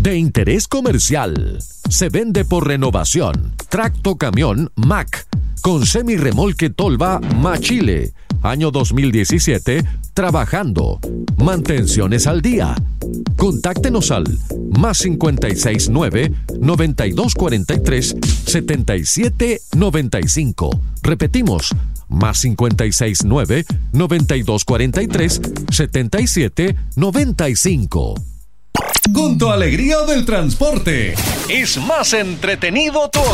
de interés comercial. Se vende por renovación. Tracto camión Mack con semirremolque Tolva Machile. Año 2017, trabajando. Mantenciones al día. Contáctenos al más 569-9243-7795. Repetimos, más 569-9243-7795. Con tu alegría del transporte, es más entretenido todo.